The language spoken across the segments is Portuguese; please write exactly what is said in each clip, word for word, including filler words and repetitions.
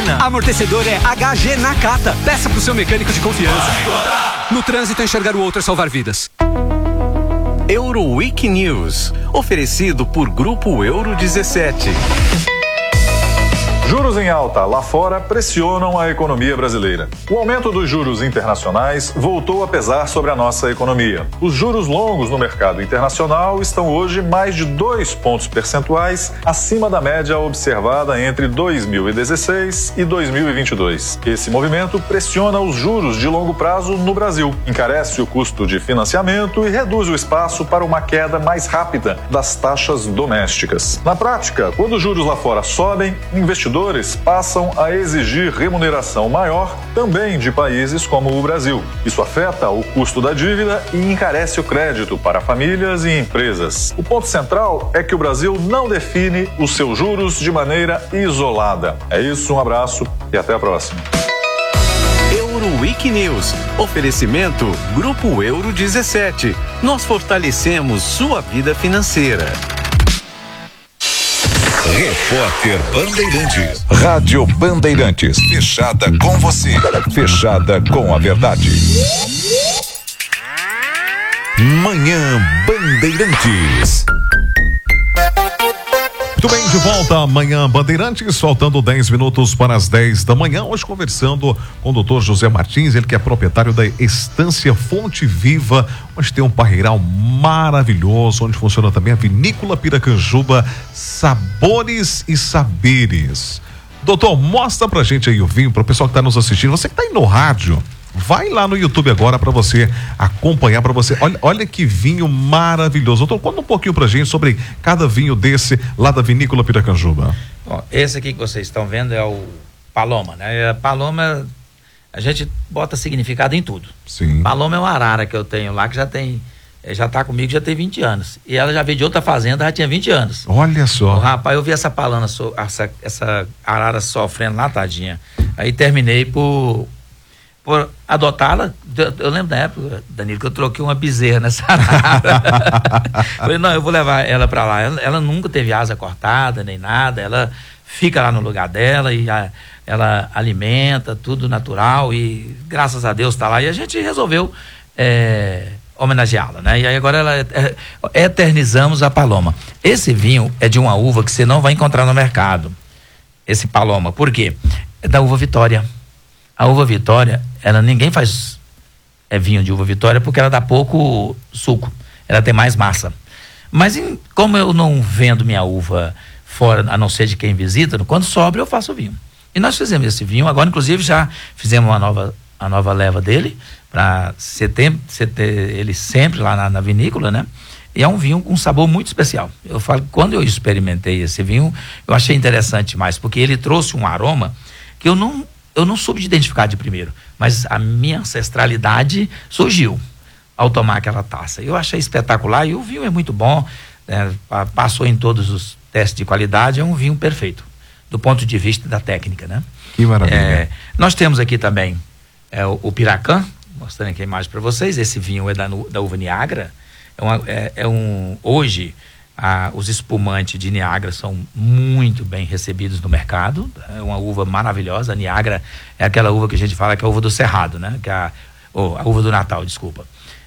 gasolina. Amortecedor é H G Nakata. Peça pro seu mecânico de confiança. No trânsito, enxergar o outro é salvar vidas. Euroweek News, oferecido por Grupo Euro dezessete. Juros em alta lá fora pressionam a economia brasileira. O aumento dos juros internacionais voltou a pesar sobre a nossa economia. Os juros longos no mercado internacional estão hoje mais de dois pontos percentuais acima da média observada entre dois mil e dezesseis e dois mil e vinte e dois. Esse movimento pressiona os juros de longo prazo no Brasil, encarece o custo de financiamento e reduz o espaço para uma queda mais rápida das taxas domésticas. Na prática, quando os juros lá fora sobem, investidores passam a exigir remuneração maior também de países como o Brasil. Isso afeta o custo da dívida e encarece o crédito para famílias e empresas. O ponto central é que o Brasil não define os seus juros de maneira isolada. É isso, um abraço e até a próxima. Euroweek News, oferecimento Grupo Euro dezessete. Nós fortalecemos sua vida financeira. Repórter Bandeirantes. Rádio Bandeirantes. Fechada com você. Fechada com a verdade. Manhã Bandeirantes. Muito bem, de volta amanhã Bandeirantes, faltando dez minutos para as dez da manhã, hoje conversando com o doutor José Martins, ele que é proprietário da Estância Fonte Viva, onde tem um parreiral maravilhoso, onde funciona também a Vinícola Piracanjuba, Sabores e Saberes. Doutor, mostra pra gente aí o vinho, para o pessoal que está nos assistindo, você que está aí no rádio, vai lá no YouTube agora para você acompanhar, para você, olha, olha que vinho maravilhoso. Doutor, conta um pouquinho pra gente sobre cada vinho desse lá da Vinícola Piracanjuba. Bom, esse aqui que vocês estão vendo é o Paloma, né? A Paloma, a gente bota significado em tudo. Sim. Paloma é uma arara que eu tenho lá, que já tem, já tá comigo, já tem vinte anos. E ela já veio de outra fazenda, já tinha vinte anos. Olha só. O rapaz, eu vi essa palana, essa, essa arara sofrendo lá, tadinha. Aí terminei por... por adotá-la. Eu lembro da época, Danilo, que eu troquei uma bezerra nessa arara. Falei, não, eu vou levar ela pra lá. Ela, ela nunca teve asa cortada, nem nada. Ela fica lá no lugar dela e a, ela alimenta, tudo natural, e graças a Deus tá lá. E a gente resolveu é, homenageá-la, né? E aí agora ela é, eternizamos a Paloma. Esse vinho é de uma uva que você não vai encontrar no mercado. Esse Paloma. Por quê? É da uva Vitória. A uva Vitória, ela ninguém faz é, vinho de uva Vitória porque ela dá pouco suco, ela tem mais massa. Mas em, como eu não vendo minha uva fora, a não ser de quem visita, quando sobra eu faço vinho. E nós fizemos esse vinho, agora inclusive já fizemos uma nova, a nova leva dele, para você ter, você ter ele sempre lá na, na vinícola, né? E é um vinho com um sabor muito especial. Eu falo, quando eu experimentei esse vinho, eu achei interessante mais, porque ele trouxe um aroma que eu não... eu não soube identificar de primeiro, mas a minha ancestralidade surgiu ao tomar aquela taça. Eu achei espetacular e o vinho é muito bom, né? Passou em todos os testes de qualidade, é um vinho perfeito, do ponto de vista da técnica, né? Que maravilha. É, nós temos aqui também é, o, o Piracã, mostrando aqui a imagem para vocês. Esse vinho é da, da uva Niagara, é, uma, é, é um, hoje... Ah, os espumantes de Niagara são muito bem recebidos no mercado. É uma uva maravilhosa. A Niagara é aquela uva que a gente fala que é a uva do Cerrado, né? Que é a, oh, a uva do Natal, desculpa.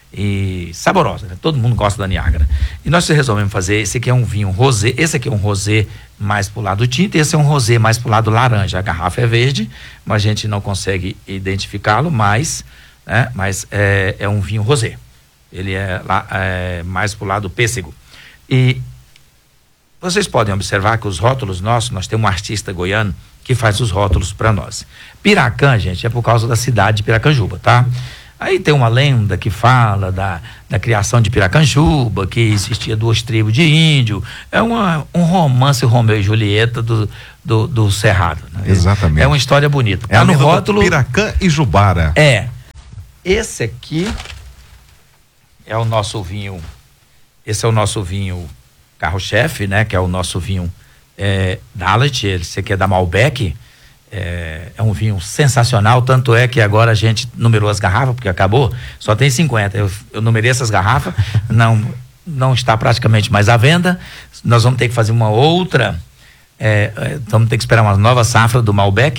E saborosa, né? Todo mundo gosta da Niagara. E nós resolvemos fazer, esse aqui é um vinho rosé, esse aqui é um rosé mais pro lado tinto, e esse é um rosé mais pro lado laranja. A garrafa é verde, mas a gente não consegue identificá-lo, mas, né? mas é, é um vinho rosé. Ele é, lá, é mais pro lado pêssego. E vocês podem observar que os rótulos nossos, nós temos um artista goiano que faz os rótulos para nós. Piracã, gente, é por causa da cidade de Piracanjuba, tá? Aí tem uma lenda que fala da, da criação de Piracanjuba, que existia duas tribos de índio. É uma, um romance Romeu e Julieta do, do, do Cerrado. Né? Exatamente. É uma história bonita. É tá a no lenda rótulo. do Piracã e Jubara. É. Esse aqui é o nosso vinho. Esse é o nosso vinho carro-chefe, né? Que é o nosso vinho é, Dalet, esse aqui é da Malbec, é, é um vinho sensacional, tanto é que agora a gente numerou as garrafas, porque acabou, só tem cinquenta, eu, eu numerei essas garrafas, não, não está praticamente mais à venda, nós vamos ter que fazer uma outra, é, é, vamos ter que esperar uma nova safra do Malbec,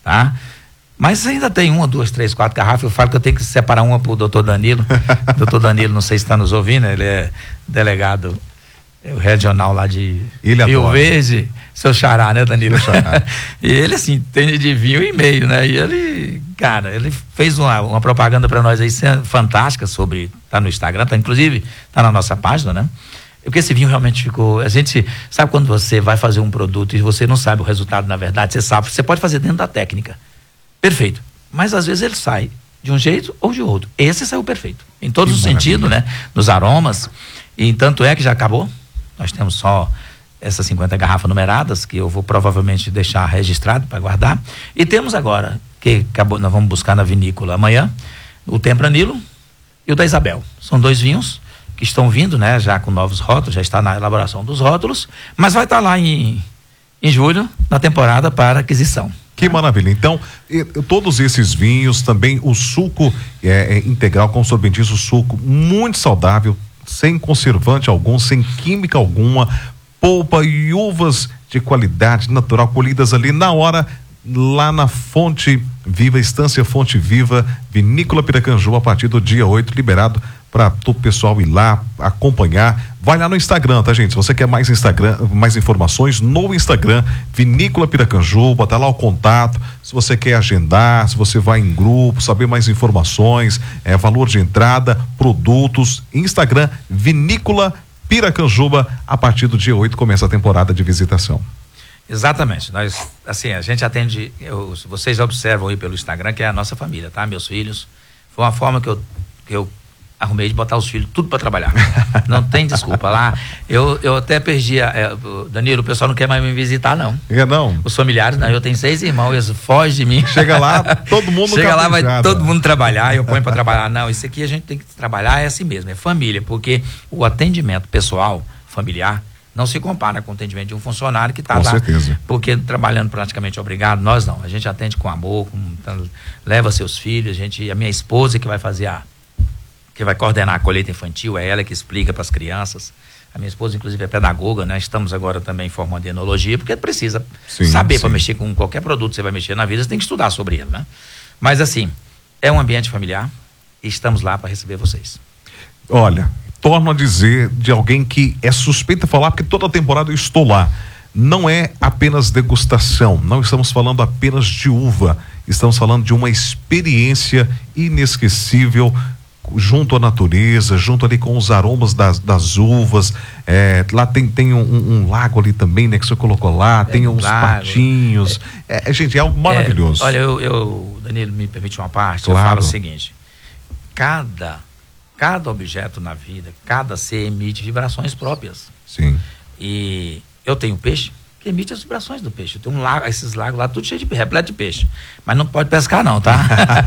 tá? Mas ainda tem uma, duas, três, quatro garrafas. Eu falo que eu tenho que separar uma pro doutor Danilo. doutor Danilo, não sei se está nos ouvindo, ele é delegado é o regional lá de ele Rio adora. Verde, seu xará, né, Danilo? Xará. E ele, assim, entende de vinho e meio, né? E ele, cara, ele fez uma, uma propaganda para nós aí fantástica sobre, tá no Instagram, tá, inclusive, tá na nossa página, né? Porque esse vinho realmente ficou, a gente sabe quando você vai fazer um produto e você não sabe o resultado, na verdade, você sabe, você pode fazer dentro da técnica. Perfeito. Mas às vezes ele sai de um jeito ou de outro. Esse saiu perfeito. Em todos os sentidos, né? Nos aromas. E tanto é que já acabou. Nós temos só essas cinquenta garrafas numeradas, que eu vou provavelmente deixar registrado para guardar. E temos agora, que acabou, nós vamos buscar na vinícola amanhã, o Tempranillo e o da Isabel. São dois vinhos que estão vindo, né? Já com novos rótulos, já está na elaboração dos rótulos, mas vai estar lá em, em julho, na temporada para aquisição. Que maravilha. Então, e, todos esses vinhos, também o suco é, é integral, como o senhor bem diz, o suco muito saudável, sem conservante algum, sem química alguma, polpa e uvas de qualidade natural, colhidas ali na hora, lá na Fonte Viva, Estância Fonte Viva, Vinícola Piracanjuba, a partir do dia oito, liberado para o pessoal ir lá acompanhar. Vai lá no Instagram, tá, gente? Se você quer mais Instagram, mais informações, no Instagram, Vinícola Piracanjuba, tá lá o contato. Se você quer agendar, se você vai em grupo, saber mais informações, é, valor de entrada, produtos, Instagram, Vinícola Piracanjuba, a partir do dia oito começa a temporada de visitação. Exatamente, nós, assim, a gente atende, eu, vocês observam aí pelo Instagram que é a nossa família, tá? Meus filhos, foi uma forma que eu, que eu arrumei de botar os filhos tudo para trabalhar. Não tem desculpa lá. Eu, eu até perdi. A, é, Danilo, o pessoal não quer mais me visitar, não. É, não. Os familiares, não. Eu tenho seis irmãos, eles fogem de mim. Chega lá, todo mundo Chega lá, vai todo mundo trabalhar, eu ponho para trabalhar. Não, isso aqui a gente tem que trabalhar, é assim mesmo, é família, porque o atendimento pessoal, familiar, não se compara com o atendimento de um funcionário que está lá. Com certeza. Porque trabalhando praticamente obrigado, nós não. A gente atende com amor, com, então, leva seus filhos, a gente, a minha esposa que vai fazer a que vai coordenar a colheita infantil, é ela que explica para as crianças. A minha esposa, inclusive, é pedagoga, né? Estamos agora também formando em enologia, porque precisa sim, saber para mexer com qualquer produto que você vai mexer na vida, você tem que estudar sobre ele, né? Mas, assim, é um ambiente familiar e estamos lá para receber vocês. Olha, torno a dizer de alguém que é suspeito de falar, porque toda temporada eu estou lá. Não é apenas degustação, não estamos falando apenas de uva, estamos falando de uma experiência inesquecível junto à natureza, junto ali com os aromas das, das uvas, é, lá tem, tem um, um, um lago ali também, né, que você colocou lá, é, tem uns lago, patinhos, é, é, gente, é algo maravilhoso. É, olha, eu, eu, Danilo, me permite uma parte, claro. Eu falo o seguinte, cada, cada objeto na vida, cada ser emite vibrações próprias. Sim. E eu tenho peixe, que emite as vibrações do peixe. Tem um lago, esses lagos lá, tudo cheio de repleto de peixe. Mas não pode pescar, não, tá?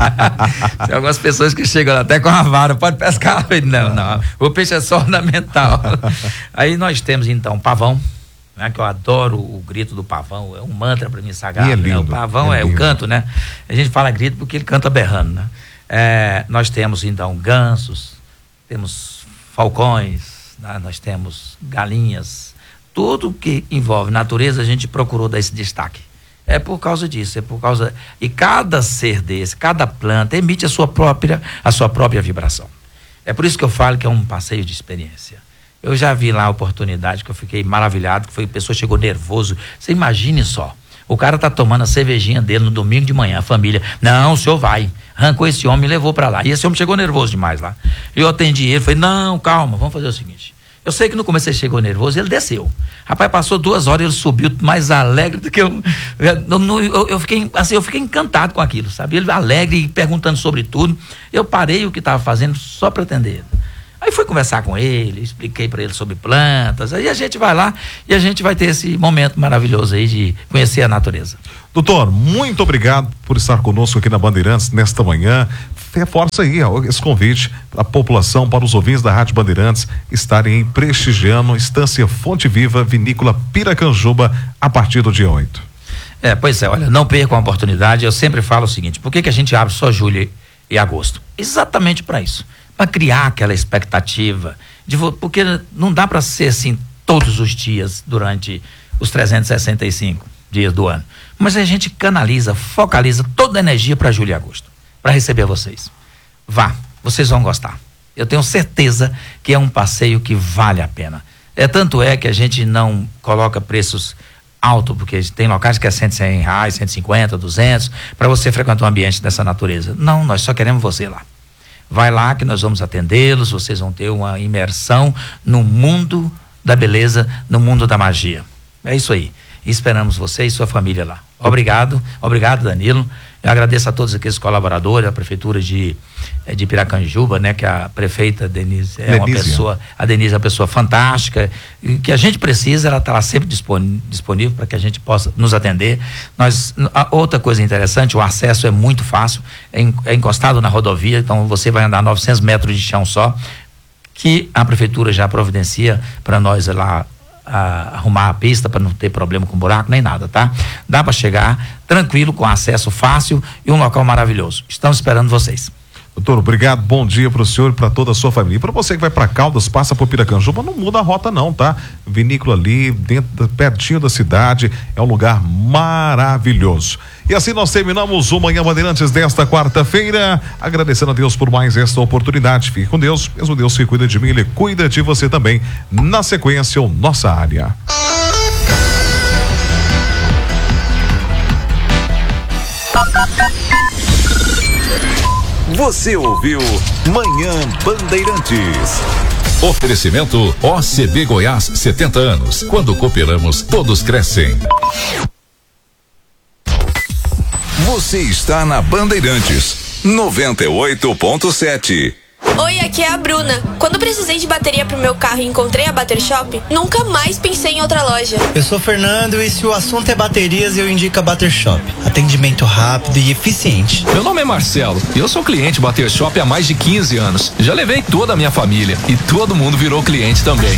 Tem algumas pessoas que chegam lá até com a vara, pode pescar. Não, não. O peixe é só ornamental. Aí nós temos, então, pavão, né? Que eu adoro o grito do pavão. É um mantra para mim sagrado. É lindo, né? O pavão é, é o canto, né? A gente fala grito porque ele canta berrando, né? É, nós temos, então, gansos, temos falcões, né? Nós temos galinhas. Tudo que envolve natureza a gente procurou dar esse destaque. É por causa disso, é por causa... E cada ser desse, cada planta emite a sua própria, a sua própria vibração. É por isso que eu falo que é um passeio de experiência. Eu já vi lá a oportunidade que eu fiquei maravilhado, que foi a pessoa chegou nervoso. Você imagine só, o cara tá tomando a cervejinha dele no domingo de manhã, a família, não, o senhor vai. Arrancou esse homem e levou para lá. E esse homem chegou nervoso demais lá. Eu atendi ele, falei, não, calma, vamos fazer o seguinte... Eu sei que no começo ele chegou nervoso, ele desceu. Rapaz, passou duas horas, ele subiu mais alegre do que eu. Eu, eu, eu, fiquei, assim, eu fiquei encantado com aquilo, sabe? Ele alegre, perguntando sobre tudo. Eu parei o que estava fazendo só para atender ele. Aí fui conversar com ele, expliquei para ele sobre plantas. Aí a gente vai lá e a gente vai ter esse momento maravilhoso aí de conhecer a natureza. Doutor, muito obrigado por estar conosco aqui na Bandeirantes nesta manhã. Reforça aí ó, esse convite para a população, para os ouvintes da Rádio Bandeirantes estarem prestigiando Estância Fonte Viva, Vinícola Piracanjuba, a partir do dia oito. É, pois é, olha, não percam a oportunidade. Eu sempre falo o seguinte, por que que a gente abre só julho e agosto? Exatamente para isso, para criar aquela expectativa, de, porque não dá para ser assim todos os dias durante os trezentos e sessenta e cinco. dias do ano. Mas a gente canaliza, focaliza toda a energia para julho e agosto, para receber vocês. Vá, vocês vão gostar. Eu tenho certeza que é um passeio que vale a pena. É tanto é que a gente não coloca preços altos, porque tem locais que é cento e cem reais, cento e cinquenta, duzentos, para você frequentar um ambiente dessa natureza. Não, nós só queremos você lá. Vai lá que nós vamos atendê-los, vocês vão ter uma imersão no mundo da beleza, no mundo da magia. É isso aí. Esperamos você e sua família lá. Obrigado, obrigado, Danilo. Eu agradeço a todos aqueles colaboradores, a prefeitura de, de Piracanjuba, né, que a prefeita Denise é uma pessoa, a Denise é uma pessoa fantástica, e que a gente precisa, ela está lá sempre disponível para que a gente possa nos atender. Nós, a, outra coisa interessante, o acesso é muito fácil, é, é encostado na rodovia, então você vai andar novecentos metros de chão só, que a prefeitura já providencia para nós lá. A arrumar a pista para não ter problema com buraco nem nada, tá? Dá para chegar tranquilo, com acesso fácil e um local maravilhoso. Estamos esperando vocês. Doutor, obrigado, bom dia para o senhor e para toda a sua família. E para você que vai para Caldas, passa por Piracanjuba, não muda a rota não, tá? Vinícola ali, dentro, pertinho da cidade, é um lugar maravilhoso. E assim nós terminamos o Manhã Bandeirantes desta quarta-feira, agradecendo a Deus por mais esta oportunidade. Fique com Deus, mesmo Deus que cuida de mim, Ele cuida de você também. Na sequência, o Nossa Área. Você ouviu Manhã Bandeirantes. Oferecimento O C B Goiás, setenta anos. Quando cooperamos, todos crescem. Você está na Bandeirantes noventa e oito ponto sete. Oi, aqui é a Bruna. Quando precisei de bateria pro meu carro e encontrei a Bater Shop, nunca mais pensei em outra loja. Eu sou o Fernando e se o assunto é baterias, eu indico a Bater Shop. Atendimento rápido e eficiente. Meu nome é Marcelo e eu sou cliente Bater Shop há mais de quinze anos. Já levei toda a minha família e todo mundo virou cliente também.